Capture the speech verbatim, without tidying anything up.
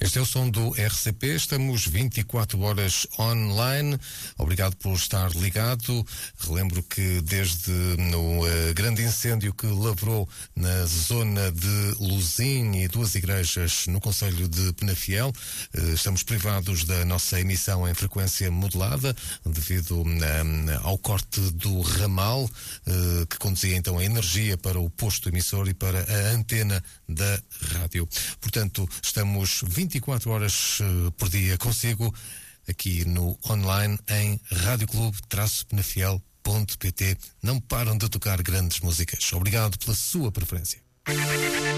Este é o som do R C P, estamos vinte e quatro horas online. Obrigado por estar ligado. Relembro que desde no uh, grande incêndio que lavrou na zona de Luzim e duas igrejas no concelho de Penafiel, uh, estamos privados da nossa emissão em frequência modulada devido uh, ao corte do ramal uh, que conduzia então a energia para o posto emissor e para a antena da rádio. Portanto, estamos vinte e quatro horas uh, por dia consigo aqui no online em radioclube penafiel ponto pt. Não param de tocar grandes músicas. Obrigado pela sua preferência.